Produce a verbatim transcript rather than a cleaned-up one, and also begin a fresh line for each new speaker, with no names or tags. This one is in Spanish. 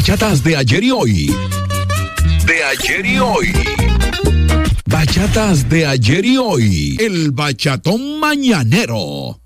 Bachatas de ayer y hoy. De ayer y hoy. Bachatas de ayer y hoy. El bachatón mañanero.